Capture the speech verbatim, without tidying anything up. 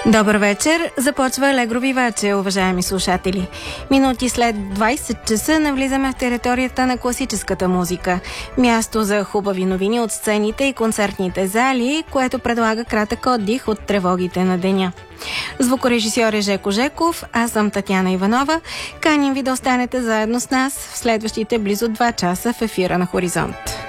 Добър вечер! Започва Алегро Виваче, уважаеми слушатели. Минути след двайсет часа навлизаме в територията на класическата музика. Място за хубави новини от сцените и концертните зали, което предлага кратък отдих от тревогите на деня. Звукорежисьор е Жеко Жеков, аз съм Татяна Иванова. Каним ви да останете заедно с нас в следващите близо два часа в ефира на Хоризонт.